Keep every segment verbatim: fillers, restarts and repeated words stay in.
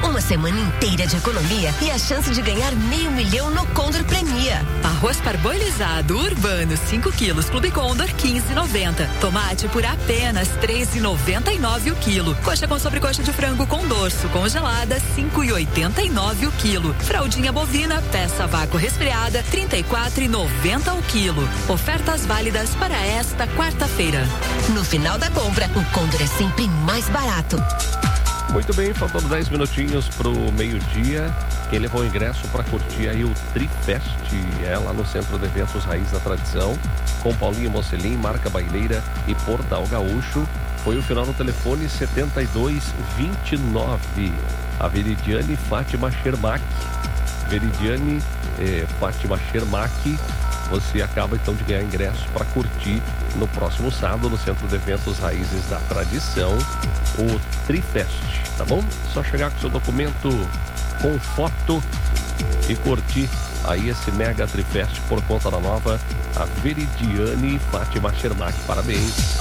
Uma semana inteira de economia e a chance de ganhar meio milhão no Condor Premia. Arroz parboilizado Urbano cinco quilos Clube Condor quinze reais e noventa centavos. Tomate por apenas três reais e noventa e nove centavos o quilo. Coxa com sobrecoxa de frango com dorso congelada cinco reais e oitenta e nove centavos o quilo. Fraldinha bovina peça vácuo resfriada trinta e quatro reais e noventa centavos o quilo. Ofertas válidas para esta quarta-feira. No final da compra, o Condor é sempre mais barato. Muito bem, faltando dez minutinhos pro meio-dia. Quem levou o ingresso para curtir aí o Trifest, é lá no Centro de Eventos Raiz da Tradição, com Paulinho Mocelin, Marca Baileira e Portal Gaúcho, foi o final no telefone setenta e dois vinte e nove. A Veridiane Fátima Schermack. Veridiane eh, Fátima Schermack, você acaba então de ganhar ingresso para curtir no próximo sábado no Centro de Eventos Raízes da Tradição, o Trifest, tá bom? Só chegar com seu documento com foto e curtir aí esse mega Trifest por conta da nova a Veridiane Fátima Schermack. Parabéns.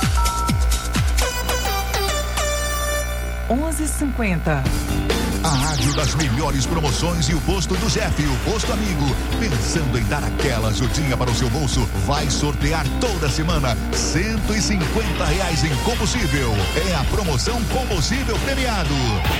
onze e cinquenta. A rádio das melhores promoções e o posto do Jeff, o posto amigo. Pensando em dar aquela ajudinha para o seu bolso, vai sortear toda semana cento e cinquenta reais em combustível. É a promoção Combustível Premiado.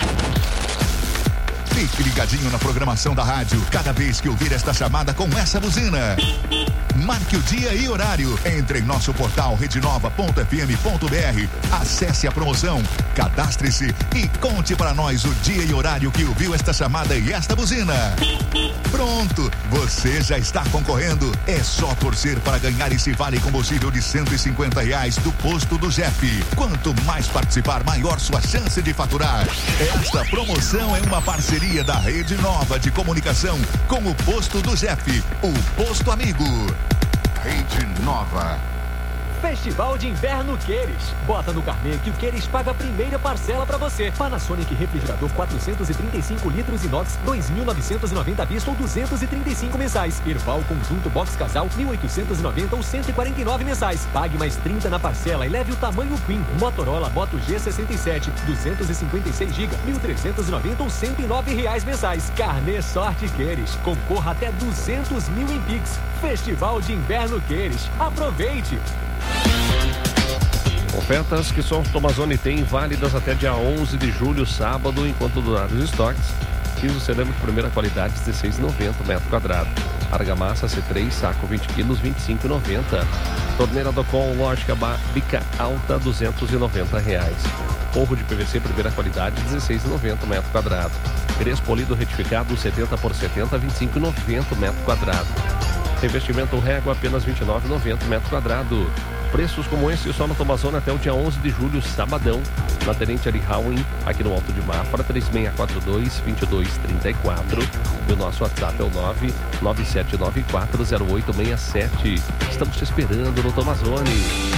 Fique ligadinho na programação da rádio cada vez que ouvir esta chamada com essa buzina. Marque o dia e horário. Entre em nosso portal rede nova ponto f m ponto b r. Acesse a promoção, cadastre-se e conte para nós o dia e horário que ouviu esta chamada e esta buzina. Pronto, você já está concorrendo. É só torcer para ganhar esse vale combustível de cento e cinquenta reais do posto do Jeff. Quanto mais participar, maior sua chance de faturar. Esta promoção é uma parceria da Rede Nova de Comunicação com o posto do Jeff, o posto amigo. Rede Nova. Festival de Inverno Queires. Bota no carnê que o Queires paga a primeira parcela pra você. Panasonic refrigerador quatrocentos e trinta e cinco litros inox, dois mil novecentos e noventa à vista ou duzentos e trinta e cinco mensais. Erval conjunto box casal, mil oitocentos e noventa ou cento e quarenta e nove mensais. Pague mais trinta na parcela e leve o tamanho Queen. Motorola Moto G sessenta e sete, duzentos e cinquenta e seis gigabytes, mil trezentos e noventa ou cento e nove reais mensais. Carnê Sorte Queires. Concorra até duzentos mil em Pix. Festival de Inverno Queires. Aproveite! Ofertas que só o Tomazoni tem, válidas até dia onze de julho, sábado, enquanto durar os estoques. Piso cerâmico primeira qualidade, dezesseis reais e noventa centavos metro quadrado. Argamassa C três, saco vinte quilos, vinte e cinco reais e noventa centavos. Torneira Docon, lógica bica alta, duzentos e noventa reais. Forro de P V C primeira qualidade, dezesseis reais e noventa centavos metro quadrado. Crespo polido retificado, setenta por setenta, vinte e cinco reais e noventa centavos metro quadrado. Revestimento régua, apenas vinte e nove reais e noventa centavos metro quadrado. Preços como esse só no Tomazoni até o dia onze de julho, sabadão, na Tenente Ari Howin, aqui no Alto de Mafra, três seis quatro dois, dois dois três quatro. E o nosso WhatsApp é o nove nove sete nove quatro zero oito seis sete. Estamos te esperando no Tomazoni.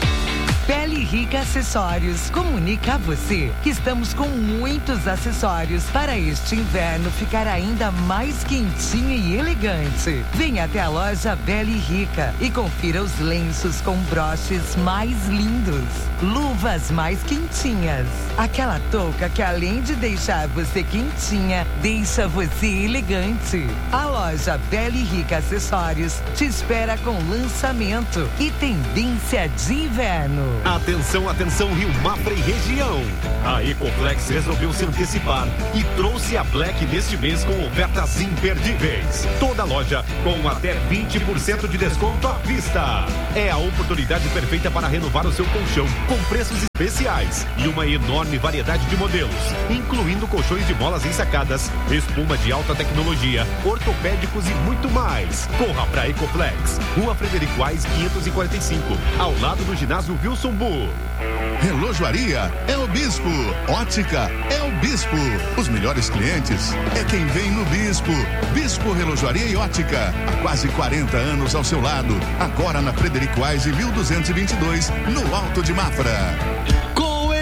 Pele Rica Acessórios comunica a você que estamos com muitos acessórios para este inverno ficar ainda mais quentinho e elegante. Venha até a loja Pele Rica e confira os lenços com broches mais lindos, luvas mais quentinhas, aquela touca que além de deixar você quentinha, deixa você elegante. A loja Pele Rica Acessórios te espera com lançamento e tendência de inverno. Atenção, atenção, Rio Mafra e região. A Ecoflex resolveu se antecipar e trouxe a Black neste mês com ofertas imperdíveis. Toda loja com até vinte por cento de desconto à vista. É a oportunidade perfeita para renovar o seu colchão com preços especiais e uma enorme variedade de modelos, incluindo colchões de molas ensacadas, espuma de alta tecnologia, ortopédicos e muito mais. Corra para Ecoflex, Rua Frederico Wise quinhentos e quarenta e cinco, ao lado do ginásio Wilson Bu. Relojoaria é o Bispo. Ótica é o Bispo. Os melhores clientes é quem vem no Bispo. Bispo Relojoaria e Ótica. Há quase quarenta anos ao seu lado. Agora na Frederico Wise mil duzentos e vinte e dois, no Alto de Mafra. Com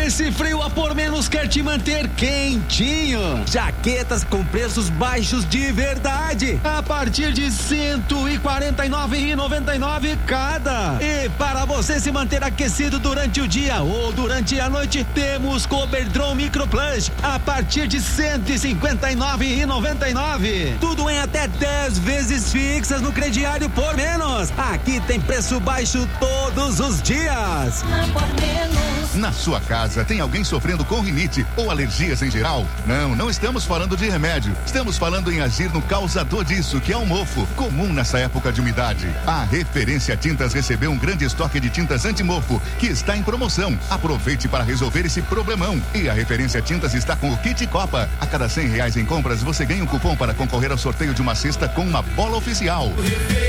Esse frio a por menos quer te manter quentinho. Jaquetas com preços baixos de verdade. A partir de cento e quarenta e nove reais e noventa e nove centavos cada. E para você se manter aquecido durante o dia ou durante a noite, temos Coberdron Micro Plus a partir de cento e cinquenta e nove reais e noventa e nove centavos. Tudo em até dez vezes fixas no crediário por menos. Aqui tem preço baixo todos os dias. Na sua casa tem alguém sofrendo com rinite ou alergias em geral? Não, não estamos falando de remédio. Estamos falando em agir no causador disso, que é o mofo, comum nessa época de umidade. A Referência Tintas recebeu um grande estoque de tintas anti-mofo, que está em promoção. Aproveite para resolver esse problemão. E a Referência Tintas está com o Kit Copa. A cada cem reais em compras, você ganha um cupom para concorrer ao sorteio de uma cesta com uma bola oficial.